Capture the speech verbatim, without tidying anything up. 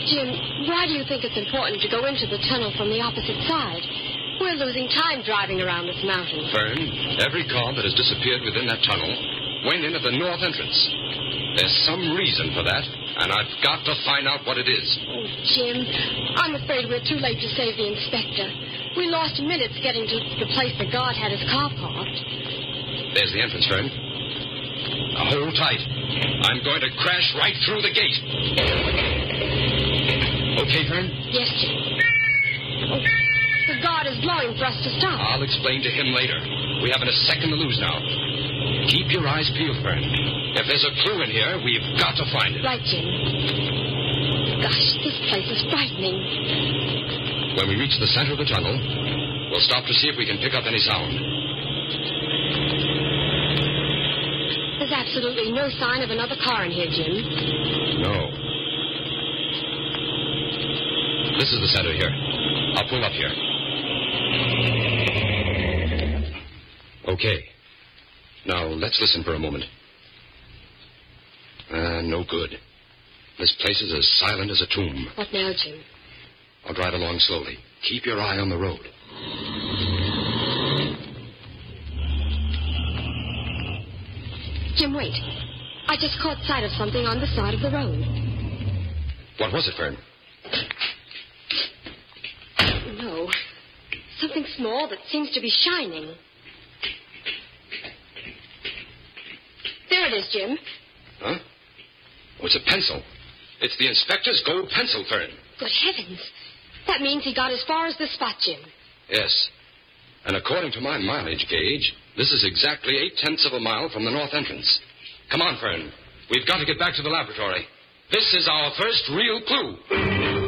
Jim, why do you think it's important to go into the tunnel from the opposite side? We're losing time driving around this mountain. Fern, every car that has disappeared within that tunnel went in at the north entrance. There's some reason for that, and I've got to find out what it is. Oh, Jim, I'm afraid we're too late to save the inspector. We lost minutes getting to the place the guard had his car parked. There's the entrance, Fern. Now hold tight. I'm going to crash right through the gate. Okay, Fern? Yes, Jim. Oh, the guard is blowing for us to stop. I'll explain to him later. We haven't a second to lose now. Keep your eyes peeled, Fern. If there's a clue in here, we've got to find it. Right, Jim. Gosh, this place is frightening. When we reach the center of the tunnel, we'll stop to see if we can pick up any sound. There's absolutely no sign of another car in here, Jim. No. This is the center here. I'll pull up here. Okay. Now, let's listen for a moment. Uh, no good. This place is as silent as a tomb. What now, Jim? I'll drive along slowly. Keep your eye on the road. Jim, wait. I just caught sight of something on the side of the road. What was it, Fern? No. Something small that seems to be shining. There it is, Jim. Huh? Oh, it's a pencil. It's the inspector's gold pencil, Fern. Good heavens. That means he got as far as the spot, Jim. Yes. And according to my mileage gauge, this is exactly eight-tenths of a mile from the north entrance. Come on, Fern. We've got to get back to the laboratory. This is our first real clue.